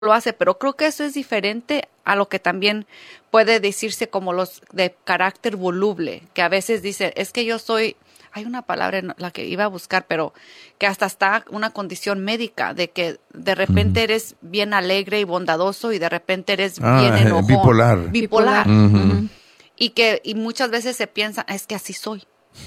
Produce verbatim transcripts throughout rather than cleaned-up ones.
lo hace, pero creo que eso es diferente a lo que también puede decirse como los de carácter voluble, que a veces dice, es que yo soy, hay una palabra en la que iba a buscar, pero que hasta está una condición médica, de que de repente Ujú. eres bien alegre y bondadoso y de repente eres Ah, bien eh, enojón. bipolar. Bipolar. Ujú. Ujú. Y que y muchas veces se piensa, es que así soy.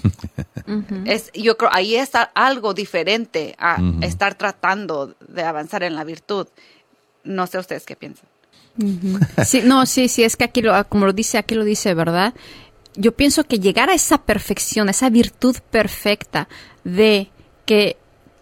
Ujú. Es, yo creo, ahí está algo diferente a Ujú. estar tratando de avanzar en la virtud. No sé ustedes qué piensan. Ujú. Sí, no, sí, sí, es que aquí, lo, como lo dice, aquí lo dice, ¿verdad? Yo pienso que llegar a esa perfección, a esa virtud perfecta de que,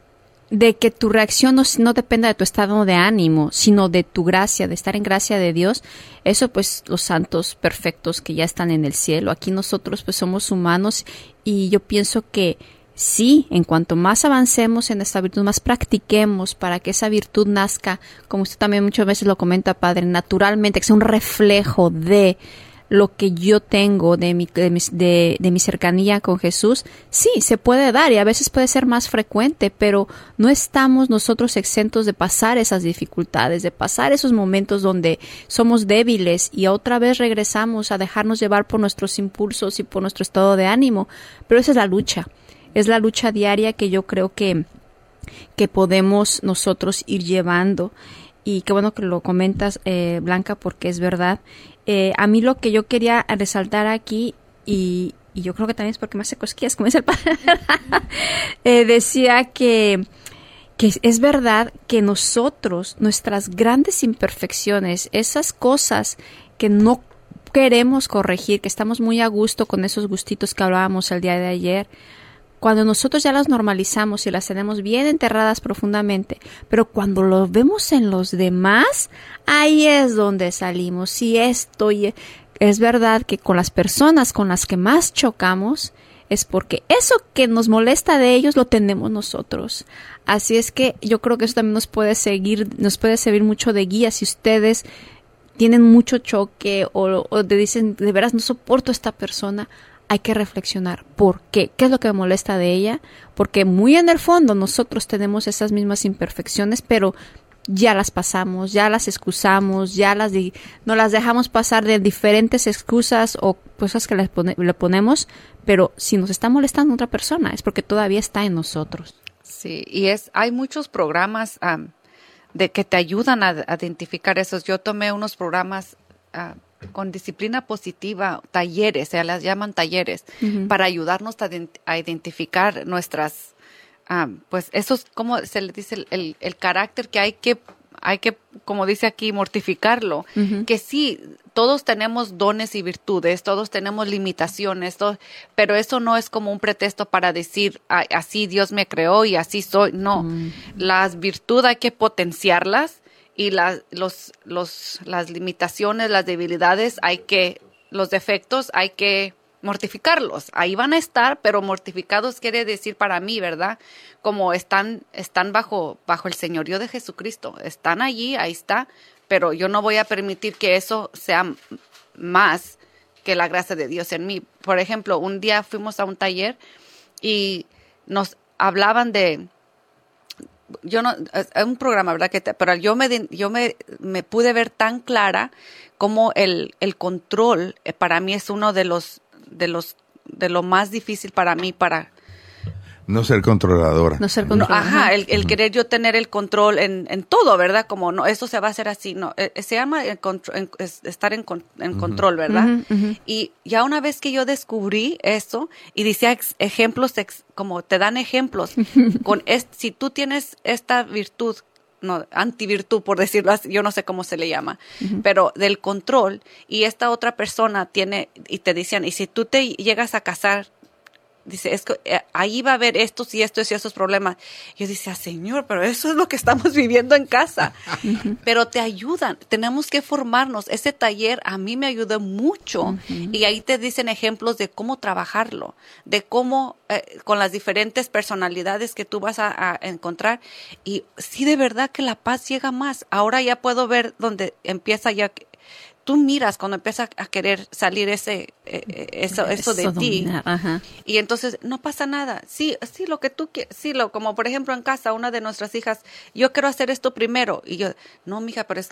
de que tu reacción no, no dependa de tu estado de ánimo, sino de tu gracia, de estar en gracia de Dios, eso pues los santos perfectos que ya están en el cielo. Aquí nosotros pues somos humanos y yo pienso que sí, en cuanto más avancemos en esta virtud, más practiquemos para que esa virtud nazca, como usted también muchas veces lo comenta, Padre, naturalmente, que sea un reflejo de lo que yo tengo, de mi, de mi, de, de mi cercanía con Jesús, sí, se puede dar y a veces puede ser más frecuente, pero no estamos nosotros exentos de pasar esas dificultades, de pasar esos momentos donde somos débiles y otra vez regresamos a dejarnos llevar por nuestros impulsos y por nuestro estado de ánimo, pero esa es la lucha. Es la lucha diaria que yo creo que, que podemos nosotros ir llevando. Y qué bueno que lo comentas, eh, Blanca, porque es verdad. Eh, a mí lo que yo quería resaltar aquí, y, y yo creo que también es porque me hace cosquillas, como dice el padre, eh, decía que, que es verdad que nosotros, nuestras grandes imperfecciones, esas cosas que no queremos corregir, que estamos muy a gusto con esos gustitos que hablábamos el día de ayer, cuando nosotros ya las normalizamos y las tenemos bien enterradas profundamente, pero cuando lo vemos en los demás, ahí es donde salimos. Si esto es verdad que con las personas con las que más chocamos, es porque eso que nos molesta de ellos lo tenemos nosotros. Así es que yo creo que eso también nos puede seguir, nos puede servir mucho de guía si ustedes tienen mucho choque o, o te dicen, de veras no soporto a esta persona. Hay que reflexionar por qué, qué es lo que me molesta de ella, porque muy en el fondo nosotros tenemos esas mismas imperfecciones, pero ya las pasamos, ya las excusamos, ya las di- no las dejamos pasar de diferentes excusas o cosas que le, pone, le ponemos, pero si nos está molestando otra persona es porque todavía está en nosotros. Sí, y es hay muchos programas um, de que te ayudan a, a identificar esos. Yo tomé unos programas uh, con disciplina positiva, talleres, se las llaman talleres, Uh-huh. para ayudarnos a, a identificar nuestras, um, pues esos, ¿cómo se le dice? El, el, el carácter que hay que, hay que, como dice aquí, mortificarlo. Uh-huh. Que sí, todos tenemos dones y virtudes, todos tenemos limitaciones, todo, pero eso no es como un pretexto para decir, así Dios me creó y así soy. No, Uh-huh. las virtudes hay que potenciarlas. Y las, los, los, las limitaciones, las debilidades, hay que, los defectos, hay que mortificarlos. Ahí van a estar, pero mortificados quiere decir para mí, ¿verdad? Como están, están bajo, bajo el señorío de Jesucristo. Están allí, ahí está, pero yo no voy a permitir que eso sea más que la gracia de Dios en mí. Por ejemplo, un día fuimos a un taller y nos hablaban de, yo no, es un programa, ¿verdad? Que te, pero yo me, yo me, me pude ver tan clara como el, el control eh, para mí es uno de los, de los, de lo más difícil para mí para No ser controladora. No ser no, controladora. ajá, el, el querer yo tener el control en, en todo, ¿verdad? Como no, esto se va a hacer así, no, eh, se llama el contro, en, es, estar en, en control, ¿verdad? Uh-huh, uh-huh. Y ya una vez que yo descubrí eso y decía ex, ejemplos, ex, como te dan ejemplos, con es, si tú tienes esta virtud, no, antivirtud por decirlo así, yo no sé cómo se le llama, uh-huh. pero del control, y esta otra persona tiene, y te decían, y si tú te llegas a casar, dice, es que eh, ahí va a haber estos y estos y esos problemas. Yo decía, Señor, pero eso es lo que estamos viviendo en casa. Uh-huh. Pero te ayudan, tenemos que formarnos. Ese taller a mí me ayudó mucho. Uh-huh. Y ahí te dicen ejemplos de cómo trabajarlo, de cómo, eh, con las diferentes personalidades que tú vas a, a encontrar. Y sí, de verdad que la paz llega más. Ahora ya puedo ver donde empieza ya tú miras cuando empieza a querer salir ese eh, eso eso de Eso ti, dominar, ajá. y entonces no pasa nada. Sí, sí, lo que tú quieres, sí, lo como por ejemplo en casa una de nuestras hijas, yo quiero hacer esto primero, y yo, no, mija, pero es